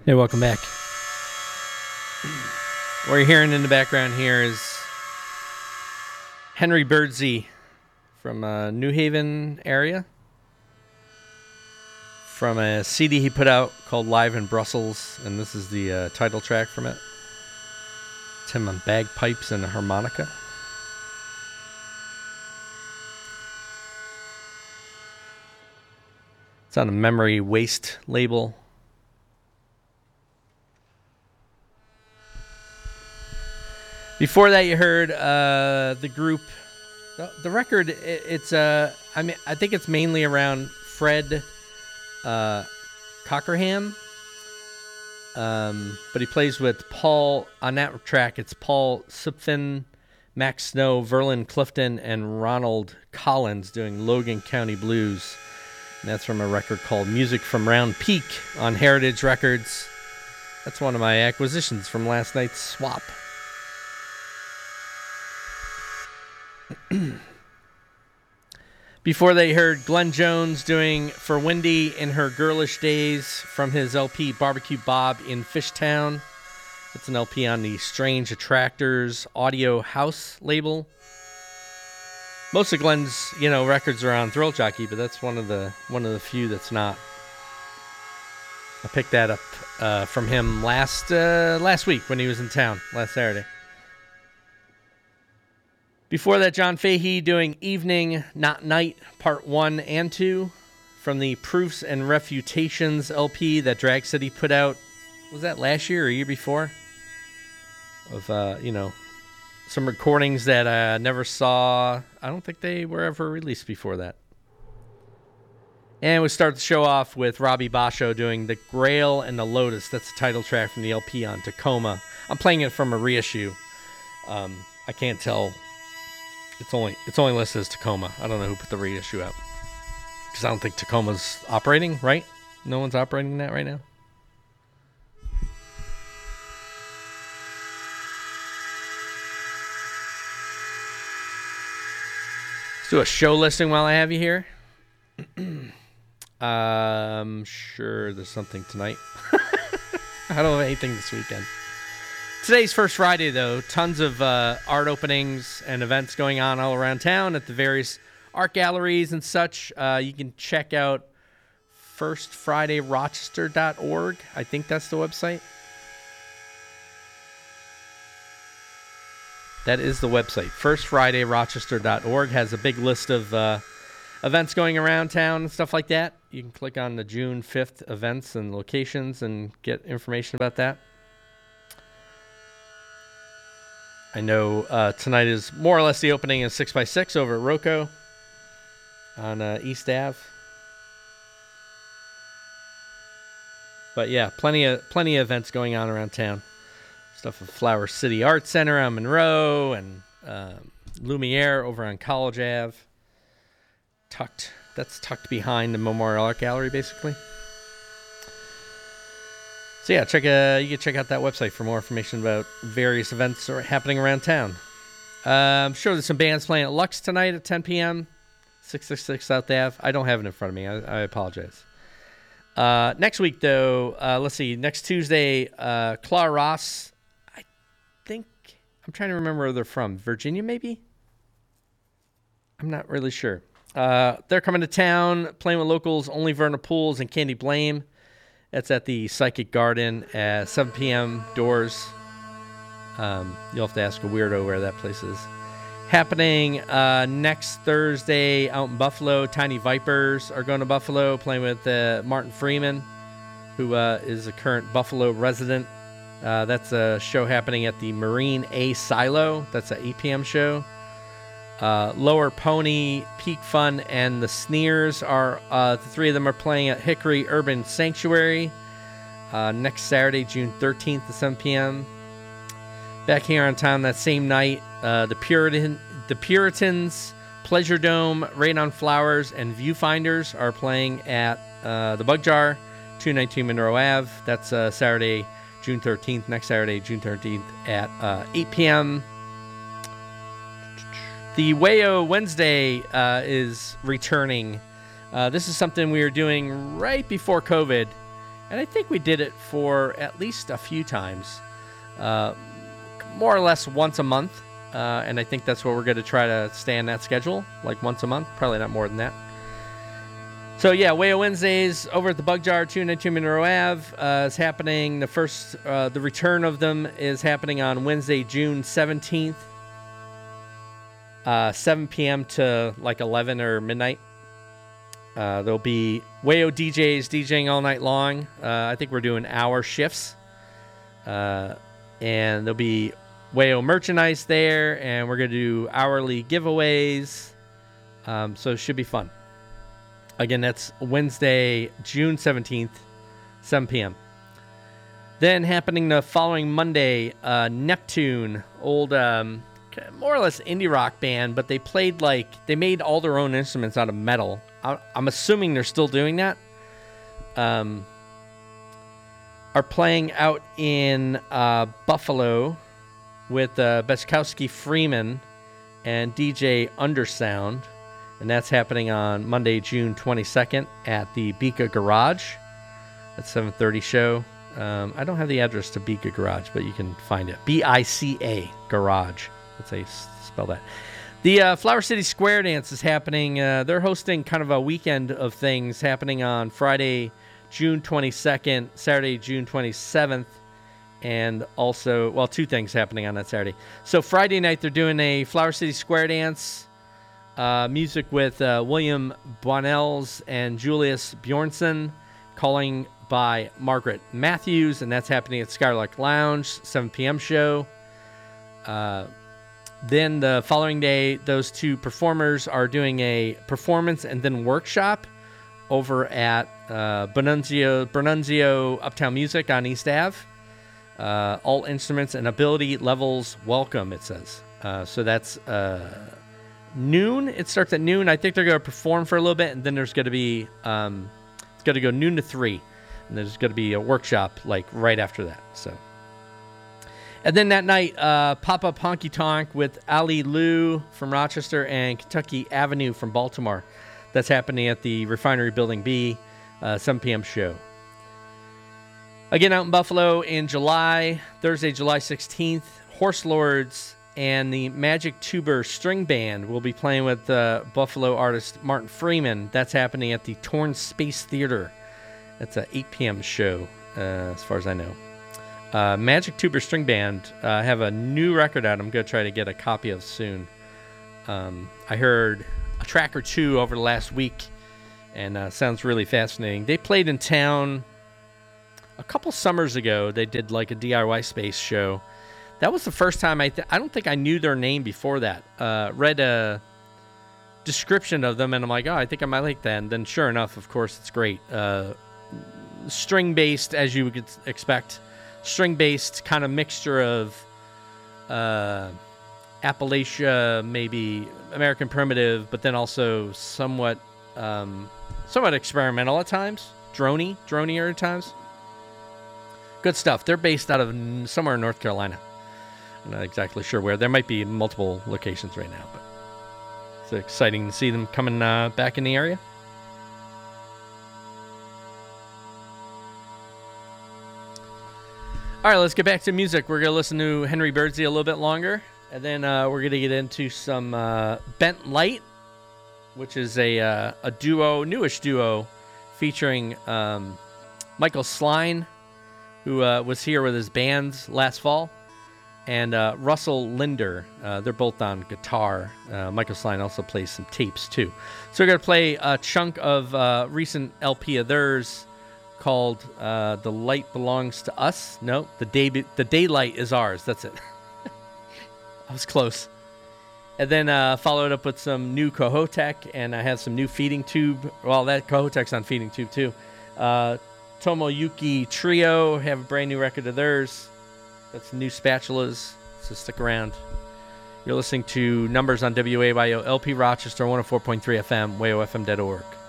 Hey, welcome back. What you're hearing in the background here is Henry Birdsey from New Haven area, from a CD he put out called Live in Brussels, and this is the title track from it. It's him on bagpipes and a harmonica. It's on a Memory Waste label. Before that, you heard the group, the record. It's I think it's mainly around Fred Cockerham, but he plays with Paul on that track. It's Paul Supfin, Max Snow, Verlin Clifton, and Ronald Collins doing Logan County Blues. And that's from a record called Music from Round Peak on Heritage Records. That's one of my acquisitions from last night's swap. Before they heard Glenn Jones doing For Wendy in Her Girlish Days from his LP Barbecue Bob in Fishtown. It's an LP on the Strange Attractors Audio House label. Most of Glenn's, records are on Thrill Jockey, but that's one of the few that's not. I picked that up from him last week when he was in town last Saturday. Before that, John Fahey doing Evening, Not Night, Part 1 and 2 from the Proofs and Refutations LP that Drag City put out. Was that last year or year before? Of, some recordings that I never saw. I don't think they were ever released before that. And we start the show off with Robbie Basho doing The Grail and the Lotus. That's the title track from the LP on Tacoma. I'm playing it from a reissue. I can't tell. It's only listed as Tacoma. I don't know who put the reissue out. Because I don't think Tacoma's operating, right? No one's operating that right now? Let's do a show listing while I have you here. I'm sure there's something tonight. I don't have anything this weekend. Today's First Friday, though. Tons of art openings and events going on all around town at the various art galleries and such. You can check out firstfridayrochester.org. I think that's the website. That is the website. Firstfridayrochester.org has a big list of events going around town and stuff like that. You can click on the June 5th events and locations and get information about that. I know tonight is more or less the opening of 6x6 over at Rocco on East Ave. But yeah, plenty of events going on around town. Stuff at Flower City Art Center on Monroe and Lumiere over on College Ave. That's tucked behind the Memorial Art Gallery, basically. So yeah, you can check out that website for more information about various events happening around town. I'm sure there's some bands playing at Lux tonight at 10 p.m. 666 South Ave. I don't have it in front of me. I apologize. Next week, though, let's see. Next Tuesday, Claw Ross. I think I'm trying to remember where they're from. Virginia, maybe? I'm not really sure. They're coming to town, playing with locals, Only Verna Pools and Candy Blame. That's at the Psychic Garden at 7 p.m. doors. You'll have to ask a weirdo where that place is. Happening next Thursday out in Buffalo. Tiny Vipers are going to Buffalo, playing with Martin Freeman, who is a current Buffalo resident. That's a show happening at the Marine A Silo. That's an 8 p.m. show. Lower Pony, Peak Fun, and the Sneers are the three of them are playing at Hickory Urban Sanctuary next Saturday, June 13th at 7 p.m. Back here in town that same night, the Puritans, Pleasure Dome, Rain on Flowers, and Viewfinders are playing at the Bug Jar, 219 Monroe Ave. That's Saturday, June 13th. Next Saturday, June 13th at 8 p.m. The Wayo Wednesday is returning. This is something we were doing right before COVID, And I think we did it for at least a few times, more or less once a month. And I think that's what we're going to try to stay on that schedule, like once a month, probably not more than that. So yeah, Wayo Wednesdays over at the Bug Jar, 292 Monroe Ave is happening. The return of them is happening on Wednesday, June 17th, 7 p.m. to like 11 or midnight. There'll be Wayo DJs DJing all night long. I think we're doing hour shifts. And there'll be Wayo merchandise there, and we're going to do hourly giveaways. So it should be fun. Again, that's Wednesday, June 17th, 7 p.m. Then happening the following Monday, Neptune, old more or less indie rock band, but they made all their own instruments out of metal. I'm assuming they're still doing that. Are playing out in Buffalo with Beskowski Freeman and DJ Undersound. And that's happening on Monday, June 22nd at the Bika Garage at 7:30 show. I don't have the address to Bika Garage, but you can find it. BICA Garage. That's how you spell that. The Flower City Square Dance is happening. They're hosting kind of a weekend of things happening on Friday, June 22nd, Saturday, June 27th, and also, well, two things happening on that Saturday. So Friday night, they're doing a Flower City Square Dance. Music with William Bonells and Julius Bjornsson, calling by Margaret Matthews, and that's happening at Skylark Lounge, 7 p.m. show. Then the following day, those two performers are doing a performance and then workshop over at Bernunzio Uptown Music on East Ave. All instruments and ability levels welcome, it says. So that's noon. It starts at noon. I think they're going to perform for a little bit, and then there's going to be it's going to go noon to 3, and there's going to be a workshop like right after that. So, and then that night, Pop-Up Honky Tonk with Ali Lou from Rochester and Kentucky Avenue from Baltimore. That's happening at the Refinery Building B, 7 p.m. show. Again, out in Buffalo in July, Thursday, July 16th, Horse Lords and the Magic Tuber String Band will be playing with Buffalo artist Martin Freeman. That's happening at the Torn Space Theater. That's an 8 p.m. show, as far as I know. Magic Tuber String Band have a new record out I'm going to try to get a copy of soon. I heard a track or two over the last week, and sounds really fascinating. They played in town a couple summers ago. They did like a DIY space show. That was the first time I don't think I knew their name before that. Read a description of them, and I'm like, oh, I think I might like that. And then sure enough, of course, it's great. String-based, as you would expect. String-based kind of mixture of Appalachia, maybe American Primitive, but then also somewhat experimental at times. Dronier at times. Good stuff. They're based out of somewhere in North Carolina. I'm not exactly sure where. There might be multiple locations right now, but it's exciting to see them coming back in the area. All right, let's get back to music. We're going to listen to Henry Birdsey a little bit longer, and then we're going to get into some Bent Light, which is a newish duo featuring Michael Sline, who was here with his bands last fall, and Russell Linder. They're both on guitar. Michael Sline also plays some tapes, too. So we're going to play a chunk of recent LP of theirs called The Light Belongs to Us. No, The Daylight is Ours. That's it. I was close. And then followed up with some new Kohoutek, and I have some new Feeding Tube. Well, that Kohoutek's on Feeding Tube, too. Tomoyuki Trio have a brand new record of theirs. Got some new spatulas, so stick around. You're listening to Numbers on WAYO LP Rochester 104.3 FM, wayofm.org.